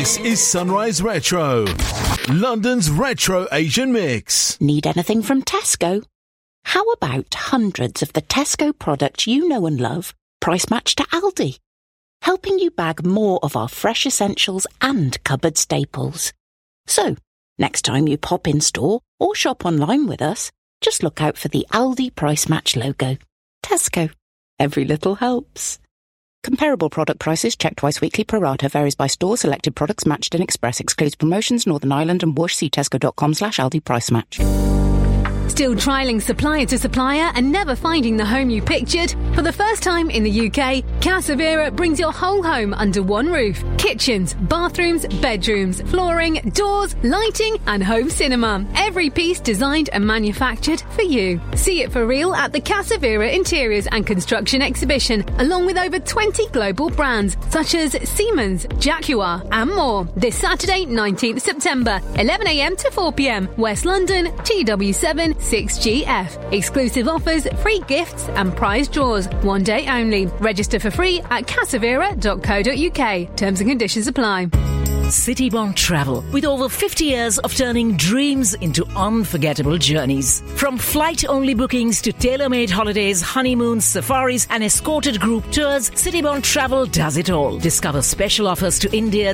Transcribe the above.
This is Sunrise Retro, London's retro Asian mix. Need anything from Tesco? How about hundreds of the Tesco products you know and love, price matched to Aldi? Helping you bag more of our fresh essentials and cupboard staples. So, next time you pop in store or shop online with us, just look out for the Aldi Price Match logo. Tesco. Every little helps. Comparable product prices checked twice weekly pro rata varies by store. Selected products matched in Express. Excludes promotions Northern Ireland and Whoosh. See tesco.com/Aldi Price Match. Still trialling supplier to supplier and never finding the home you pictured? For the first time in the UK, Casavera brings your whole home under one roof. Kitchens, bathrooms, bedrooms, flooring, doors, lighting and home cinema. Every piece designed and manufactured for you. See it for real at the Casavera Interiors and Construction Exhibition, along with over 20 global brands such as Siemens, Jaguar and more. This Saturday, 19th September, 11 a.m. to 4 p.m. West London, TW7 6GF. Exclusive offers, free gifts and prize draws. One day only. Register for free at casavera.co.uk. Terms and conditions apply. Citybond Travel, with over 50 years of turning dreams into unforgettable journeys. From flight-only bookings to tailor-made holidays, honeymoons, safaris and escorted group tours, Citybond Travel does it all. Discover special offers to India,